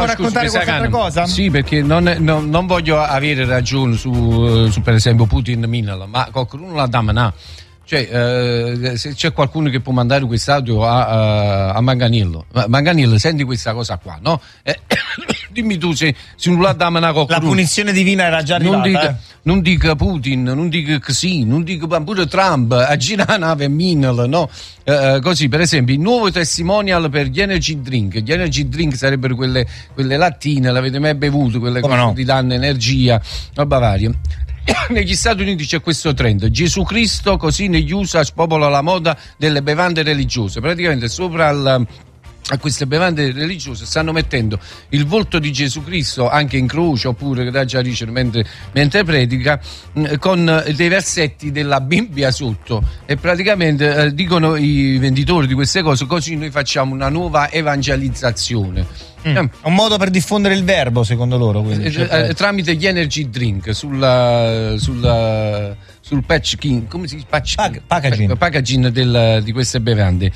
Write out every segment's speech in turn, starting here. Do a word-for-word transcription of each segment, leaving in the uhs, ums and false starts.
no, raccontare qualche altra cosa? Sì, perché non, è, non, non voglio avere ragione su, su per esempio Putin minala, ma qualcuno la damana. Cioè, eh, se c'è qualcuno che può mandare quest'audio a, a, a Manganello, Manganello, senti questa cosa qua, no? Eh, dimmi tu se, se non la damana qualcuno. La punizione divina era già arrivata. Non dica, eh. non dica Putin, non dica così, non dica pure Trump, a girare nave minala, no? Eh, così, per esempio, il nuovo testimonial per gli energy drink. Gli energy drink sarebbero quelle, quelle lattine, l'avete mai bevuto, quelle Come cose no? che ti danno energia, roba varia. Negli Stati Uniti c'è questo trend: Gesù Cristo, così negli U S A spopola la moda delle bevande religiose. Praticamente sopra il, a queste bevande religiose stanno mettendo il volto di Gesù Cristo anche in croce, oppure che da già dice mentre, mentre predica, mh, con dei versetti della Bibbia sotto, e praticamente eh, dicono i venditori di queste cose: così noi facciamo una nuova evangelizzazione. Mm. Eh. Un modo per diffondere il verbo, secondo loro, quindi, cioè, eh, eh, tramite gli energy drink sulla, sulla, sul packaging, come si dice? Patch, Pac- packaging, packaging del, di queste bevande.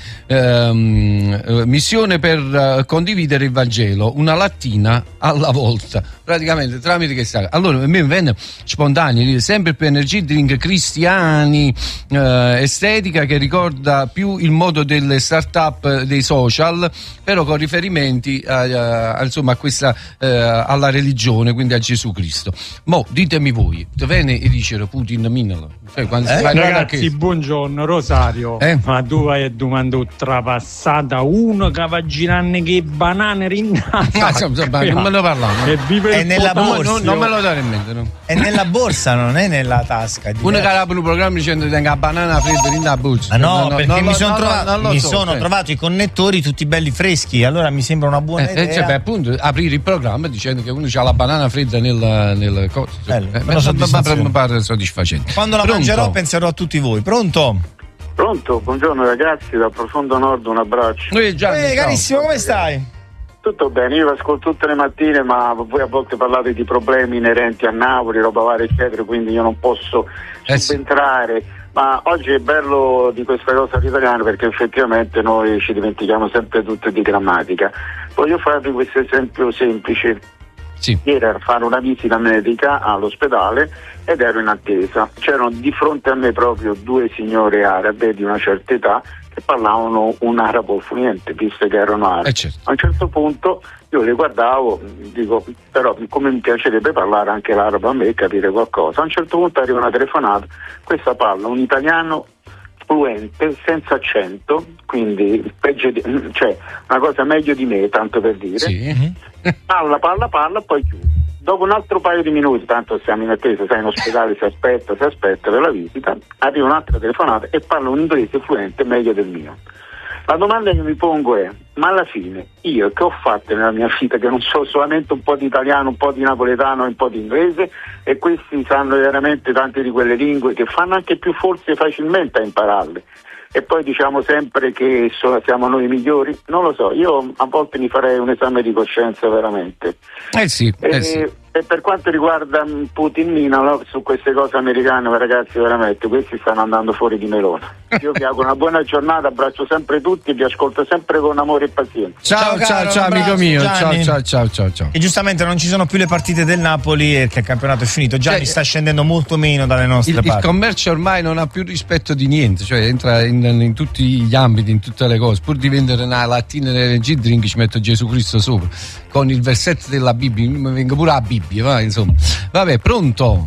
Ehm, eh, missione per uh, condividere il Vangelo, una lattina alla volta, praticamente tramite che sta. Allora a me venne spontaneo, sempre più energy drink cristiani, eh, estetica che ricorda più il modo delle start-up dei social, però con riferimenti a Uh, insomma a questa uh, alla religione, quindi a Gesù Cristo. Mo ditemi voi, te vene e dicere Putin minalo, cioè, quando eh? si Ragazzi, che... buongiorno Rosario, eh? Ma tu vai a domanda trapassata uno che va girando che banane rinnate, ah, so, so, non me lo parlavo, e vive è nella borsa, non, non me lo dare in mente, no? È nella borsa, non è nella tasca. Uno che ha un programma dicendo che tenga banana fredda in da borsa. Ah, no, no, perché no, mi, no, son no, trova- no, mi so, sono eh. trovato i connettori tutti belli freschi, allora mi sembra una buona eh, idea. Cioè, beh, appunto, aprire il programma dicendo che uno ha la banana fredda nel, nel coso. Bello, eh, mi pare soddisfacente. Quando la Pronto? mangerò penserò a tutti voi. Pronto? Pronto, buongiorno ragazzi, dal profondo nord un abbraccio. Noi già, eh, carissimo, come stai? Tutto bene, io vi ascolto tutte le mattine, ma voi a volte parlate di problemi inerenti a Napoli, roba varia eccetera, quindi io non posso eh subentrare. Sì. Ma oggi è bello di questa cosa all'italiano perché effettivamente noi ci dimentichiamo sempre tutto di grammatica. Voglio farvi questo esempio semplice. Sì. Ieri ero a fare una visita medica all'ospedale ed ero in attesa. C'erano di fronte a me proprio due signore arabe di una certa età che parlavano un arabo fluente, visto che erano arabi. Eh certo. A un certo punto io le guardavo, dico, però come mi piacerebbe parlare anche l'arabo a me e capire qualcosa. A un certo punto arriva una telefonata, questa parla un italiano fluente, senza accento, quindi peggio di, cioè una cosa meglio di me, tanto per dire. Sì. Parla, parla, parla, poi chiude. Dopo un altro paio di minuti, tanto siamo in attesa, sai, in ospedale si aspetta, si aspetta per la visita, arriva un'altra telefonata e parla un inglese fluente meglio del mio. La domanda che mi pongo è, ma alla fine io che ho fatto nella mia vita, che non so solamente un po' di italiano, un po' di napoletano e un po' di inglese, e questi sanno veramente tante di quelle lingue che fanno anche più forse facilmente a impararle, e poi diciamo sempre che so, siamo noi migliori? Non lo so, io a volte mi farei un esame di coscienza veramente. Eh sì, eh e, sì. E per quanto riguarda Putin, no, su queste cose americane, ragazzi, veramente questi stanno andando fuori di melone. Io vi auguro una buona giornata, abbraccio sempre tutti e vi ascolto sempre con amore e pazienza. Ciao, ciao, ciao, ciao amico mio, ciao, ciao, ciao, ciao, ciao. E giustamente non ci sono più le partite del Napoli perché il campionato è finito. Gianni cioè, sta scendendo molto meno dalle nostre il, parti. Il commercio ormai non ha più rispetto di niente, cioè entra in, in tutti gli ambiti, in tutte le cose. Pur di vendere una lattina energy drink ci metto Gesù Cristo sopra con il versetto della Bibbia, mi vengo pure a Bibbia, va, insomma. Vabbè, pronto?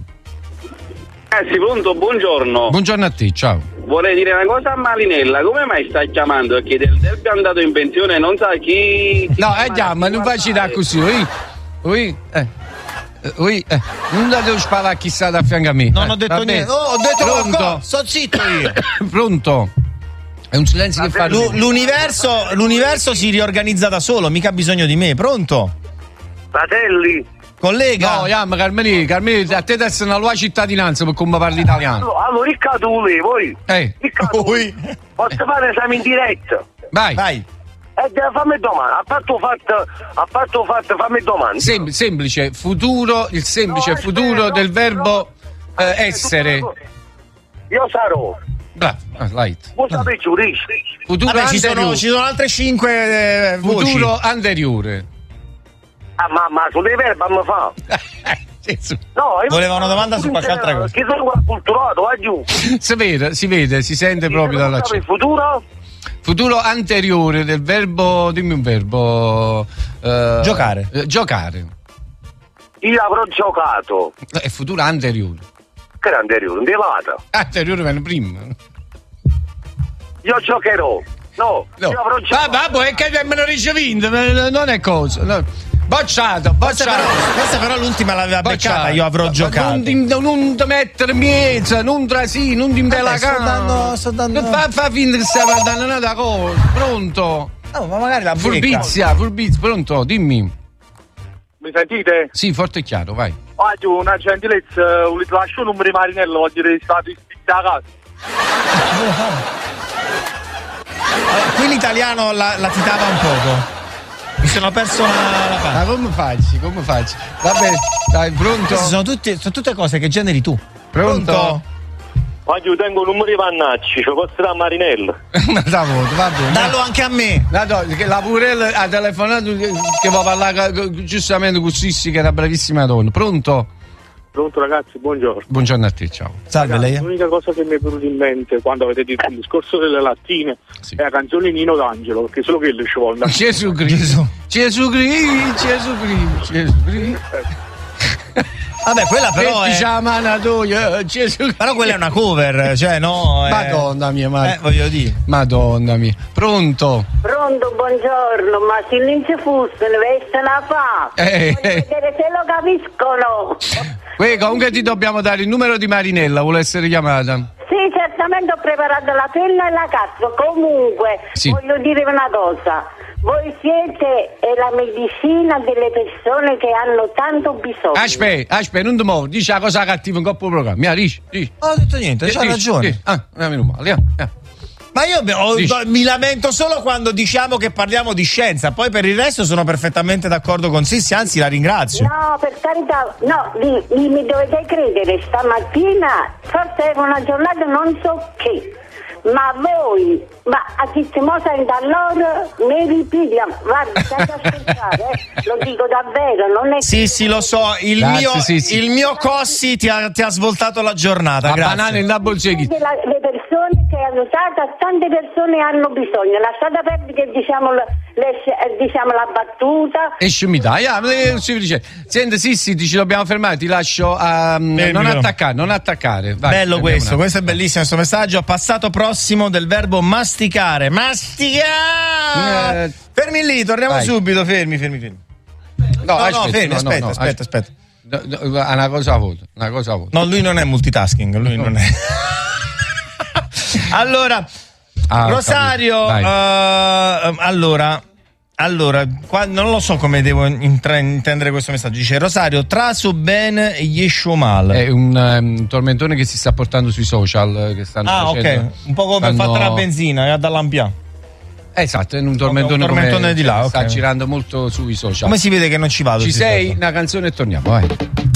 Eh sì, pronto, buongiorno. Buongiorno a te, ciao. Vorrei dire una cosa a Marinella, come mai stai chiamando? Perché del derby è andato in pensione, non sa chi... No, eh già, ma non facci da così, oi? Oi, eh. Oi, eh. Non la devo sparare a chi sta da fianco a me. Non eh, ho detto niente. Oh, ho detto pronto? Sto zitto io. Pronto? È un silenzio che fa L- l'universo, l'universo si riorganizza da solo, mica ha bisogno di me. Pronto? Fratelli. Collega. No, Iam, Carmeli, Carmeli, a te adesso una tua cittadinanza per come parli italiano. Allora, Riccardo, voi? Eh. Riccardo, posso fare esame in diretta? Vai. Vai. Eh, fammi domanda, a fatto fatto, a fatto fatto, fammi domanda. Sem- semplice, futuro, il semplice no, futuro aspetta, del no, verbo no, eh, essere. Io sarò. Bravo, ah, light. Voi sapete giudice. Futuro Vabbè, ci anteriore. sono, ci sono altre cinque eh, voci. Futuro anteriore. Ah, ma, ma sulle verba mi fa. No, voleva una domanda su qualche altra cosa. Che sono acculturato, va giù. Si vede, si vede, si sente proprio dall'accento. Il futuro? Futuro anteriore del verbo, dimmi un verbo. Eh, giocare. Eh, giocare. Io avrò giocato. È futuro anteriore. Che era anteriore? Non vada. Anteriore viene prima. Io giocherò. No, no. Io avrò giocato. Ah, vabbè, è che me lo dice vinto, non è cosa. No. Bocciato, bocciato. Questa però, questa però l'ultima l'aveva bocciato. beccata, io avrò ma giocato. Non ti, non ti mettere in mezzo, non trasì, non ti imbella sto dando, sto dando... Fa, fa finta che stai guardando una cosa. Pronto? No, ma magari la furbizia, furbizia, pronto, dimmi. Mi sentite? Sì, forte e chiaro, vai. Ah, giù, una gentilezza, ti lascio un numero di Marinello, voglio dire, stato iscritto a casa. Allora, qui l'italiano la, la titava un poco. Mi sono perso la, la parte. Ma come facci? Come facci? Vabbè, dai, pronto? Sono tutte, sono tutte cose che generi tu. Pronto? Pronto? Ma io tengo un numero di Vannacci, ce lo posso dare a Marinello. Ma da voto, va bene. Dallo anche a me. No, no, che la Purella ha telefonato che, che va a parlare giustamente con Sissi, che è una bravissima donna. Pronto? Pronto ragazzi, buongiorno. Buongiorno a te, ciao. Salve ragazzi, lei. L'unica cosa che mi è venuta in mente quando avete detto il discorso delle lattine sì. È la canzone Nino D'Angelo, perché solo quello ci vuole. Gesù Cristo. Gesù Cristo, Gesù Cristo, Gesù Cristo. Vabbè, quella però è... Gesù. Però quella è una cover, cioè no... È... Madonna mia, ma... eh, voglio dire. Madonna mia. Pronto? Pronto, buongiorno, ma se non ci fosse, ne veste la fa. Eh, Voglio eh. vedere se lo capiscono. Que, comunque ti dobbiamo dare il numero di Marinella, vuole essere chiamata. Sì, certamente ho preparato la penna e la carta. Comunque, sì. Voglio dire una cosa. Voi siete la medicina delle persone che hanno tanto bisogno. Aspetta, aspetta, non ti muovi, dici la cosa cattiva in coppa programma. Mia, dici, dici. Non ho detto niente, c'ha ragione. Dici. Ah, meno male, eh. Ma io ho, mi lamento solo quando diciamo che parliamo di scienza, poi per il resto sono perfettamente d'accordo con Sissi, anzi la ringrazio. No, per carità, no, mi, mi, mi dovete credere, stamattina forse era una giornata non so che. Ma voi, ma a chi si mo sente allora mi ripiglia, guarda, senza scherzare, eh, lo dico davvero, non è sì, che... sì, lo so, il grazie, mio sì, sì. il mio Cossi ti ha, ti ha svoltato la giornata, la grazie. banana in double check. Le persone che hanno dato, tante persone hanno bisogno, lasciate perdere diciamo, le, diciamo la battuta. E scimità, yeah, si dice. Senti, sì, sì, ci dobbiamo fermare, ti lascio a um, non attaccare, non attaccare. Vai, bello questo, questo è bellissimo questo messaggio. Passato prossimo del verbo masticare. Masticare! Eh, fermi lì, torniamo vai. subito, fermi, fermi, fermi. No, no, aspetta, no, fermi, no, aspetta, no, aspetta, aspetta. aspetta. No, no, una cosa a voto, una cosa a voto. No, lui non è multitasking, lui no. non è. Allora, ah, Rosario, uh, allora, allora, qua non lo so come devo intra- intendere questo messaggio. Dice Rosario, traso ben Yeshumal. È un um, tormentone che si sta portando sui social, che stanno ah, facendo. ok, un po' come stanno... fatta la benzina, è da Lampia. Esatto, è un tormentone, okay, un tormentone come, di là, sta okay. girando molto sui social. Come si vede che non ci vado? Ci sei? Una canzone e torniamo, vai.